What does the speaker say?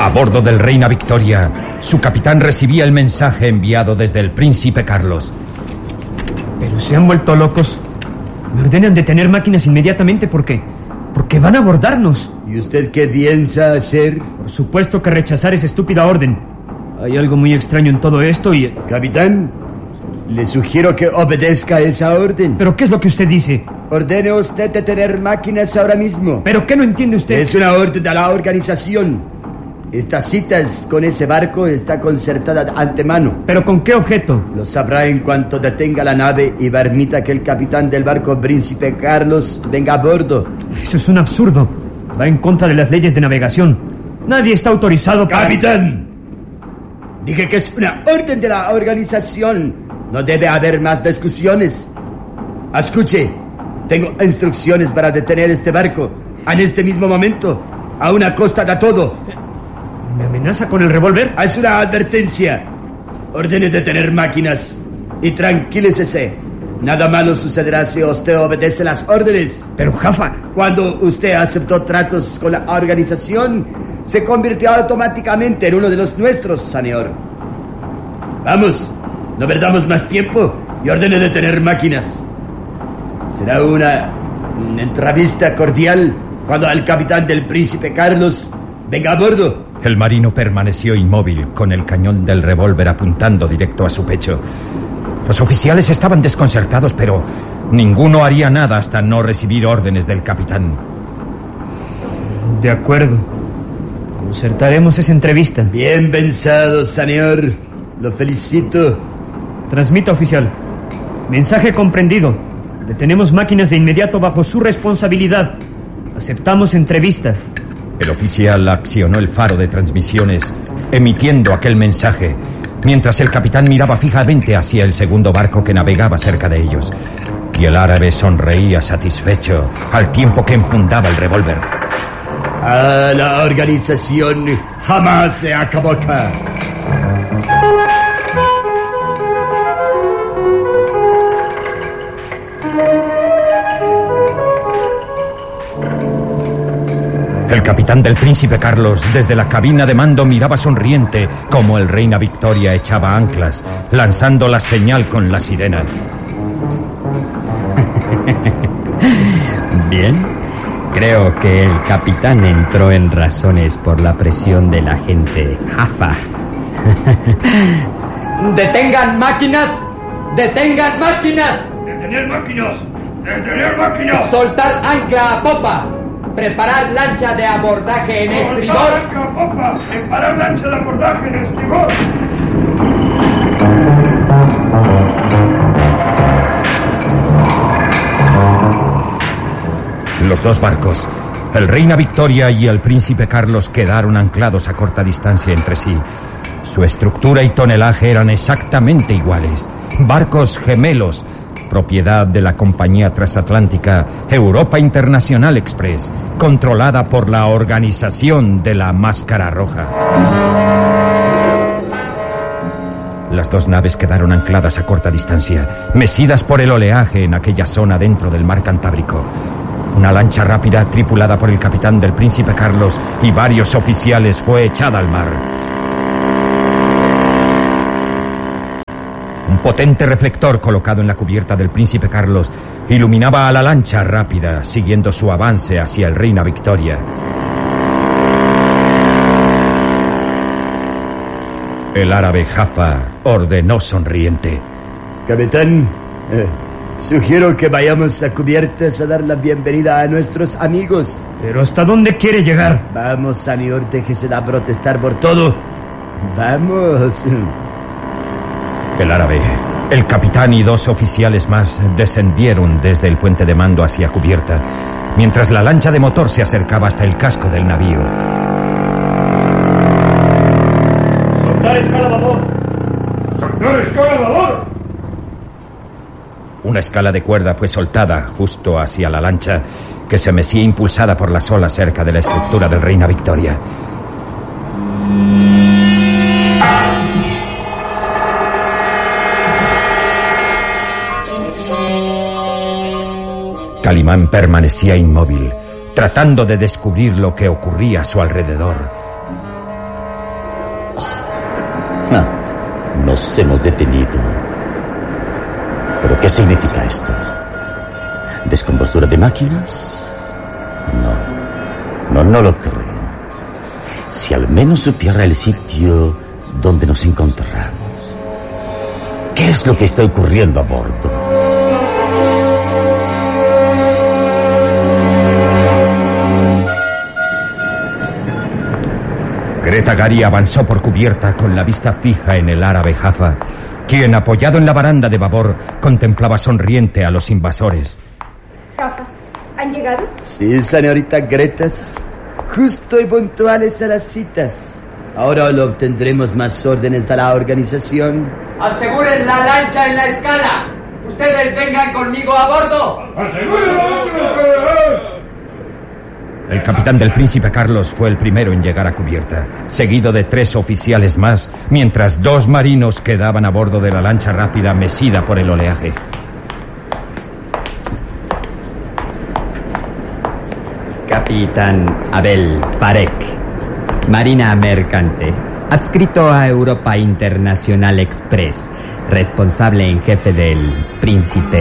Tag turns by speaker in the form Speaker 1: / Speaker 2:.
Speaker 1: A bordo del Reina Victoria, su capitán recibía el mensaje enviado desde el Príncipe Carlos.
Speaker 2: Pero se han vuelto locos. Me ordenan detener máquinas inmediatamente porque van a abordarnos.
Speaker 3: ¿Y usted qué piensa hacer?
Speaker 2: Por supuesto que rechazar esa estúpida orden. Hay algo muy extraño en todo esto y...
Speaker 3: Capitán, le sugiero que obedezca esa orden.
Speaker 2: ¿Pero qué es lo que usted dice?
Speaker 3: Ordene usted detener máquinas ahora mismo.
Speaker 2: ¿Pero qué no entiende usted?
Speaker 3: Es una orden de la organización. Estas citas con ese barco está concertada de antemano.
Speaker 2: ¿Pero con qué objeto?
Speaker 3: Lo sabrá en cuanto detenga la nave y permita que el capitán del barco Príncipe Carlos venga a bordo.
Speaker 2: Eso es un absurdo. Va en contra de las leyes de navegación. Nadie está autorizado para...
Speaker 3: ¡Capitán! Dije que es una orden de la organización. No debe haber más discusiones. Escuche, tengo instrucciones para detener este barco en este mismo momento, a una costa de todo.
Speaker 2: ¿Me amenaza con el revólver?
Speaker 3: Es una advertencia. Ordene detener máquinas y tranquilícese. Nada malo sucederá si usted obedece las órdenes.
Speaker 2: Pero, Jaffa...
Speaker 3: Cuando usted aceptó tratos con la organización, se convirtió automáticamente en uno de los nuestros, señor. Vamos, no perdamos más tiempo y ordene detener máquinas. Será una entrevista cordial cuando el capitán del Príncipe Carlos venga a bordo.
Speaker 1: El marino permaneció inmóvil, con el cañón del revólver apuntando directo a su pecho. Los oficiales estaban desconcertados, pero ninguno haría nada hasta no recibir órdenes del capitán.
Speaker 2: De acuerdo. Concertaremos esa entrevista.
Speaker 3: Bien pensado, señor. Lo felicito.
Speaker 2: Transmita, oficial. Mensaje comprendido. Detenemos máquinas de inmediato bajo su responsabilidad. Aceptamos entrevista.
Speaker 1: El oficial accionó el faro de transmisiones, emitiendo aquel mensaje, mientras el capitán miraba fijamente hacia el segundo barco que navegaba cerca de ellos. Y el árabe sonreía satisfecho, al tiempo que enfundaba el revólver.
Speaker 3: A la organización jamás se equivoca.
Speaker 1: El capitán del Príncipe Carlos, desde la cabina de mando, miraba sonriente como el Reina Victoria echaba anclas, lanzando la señal con la sirena.
Speaker 4: Bien, creo que el capitán entró en razones por la presión de la gente. Jaffa.
Speaker 5: ¡Detengan máquinas! ¡Detengan máquinas!
Speaker 6: ¡Detener máquinas! ¡Detener máquinas!
Speaker 5: ¡Soltar ancla a popa! ¡Preparar lancha de abordaje en estribor!
Speaker 6: ¡Soltar ancla a popa! ¡Preparar lancha de abordaje en estribor!
Speaker 1: Los dos barcos, el Reina Victoria y el Príncipe Carlos, quedaron anclados a corta distancia entre sí. Su estructura y tonelaje eran exactamente iguales. Barcos gemelos, propiedad de la compañía transatlántica Europa International Express, controlada por la organización de la Máscara Roja. Las dos naves quedaron ancladas a corta distancia, mecidas por el oleaje en aquella zona dentro del mar Cantábrico. Una lancha rápida, tripulada por el capitán del Príncipe Carlos y varios oficiales, fue echada al mar. Un potente reflector colocado en la cubierta del Príncipe Carlos iluminaba a la lancha rápida, siguiendo su avance hacia el Reina Victoria. El árabe Jaffa ordenó sonriente:
Speaker 3: Capitán, sugiero que vayamos a cubiertas a dar la bienvenida a nuestros amigos.
Speaker 2: ¿Pero hasta dónde quiere llegar?
Speaker 3: Vamos, señor, déjese de protestar por todo. Vamos.
Speaker 1: El árabe, el capitán y dos oficiales más descendieron desde el puente de mando hacia cubierta, mientras la lancha de motor se acercaba hasta el casco del navío.
Speaker 6: ¡Soltar escala a babor! ¡Soltar escala a babor!
Speaker 1: Una escala de cuerda fue soltada justo hacia la lancha, que se mecía impulsada por las olas cerca de la estructura del Reina Victoria. Calimán permanecía inmóvil, tratando de descubrir lo que ocurría a su alrededor.
Speaker 3: Nos hemos detenido. ¿Pero qué significa esto? ¿Descompostura de máquinas? No lo creo. Si al menos supiera el sitio donde nos encontramos. ¿Qué es lo que está ocurriendo a bordo?
Speaker 1: Greta Gary avanzó por cubierta con la vista fija en el árabe Jaffa, quien, apoyado en la baranda de babor, contemplaba sonriente a los invasores.
Speaker 7: Jaffa, ¿han llegado?
Speaker 3: Sí, señorita Greta. Justo y puntuales a las citas. Ahora lo obtendremos más órdenes de la organización.
Speaker 5: Aseguren la lancha en la escala. Ustedes vengan conmigo a bordo.
Speaker 1: El capitán del Príncipe Carlos fue el primero en llegar a cubierta, seguido de 3 oficiales más, mientras 2 marinos quedaban a bordo de la lancha rápida mecida por el oleaje.
Speaker 4: Capitán Abel Farek, Marina Mercante, adscrito a Europa International Express, responsable en jefe del Príncipe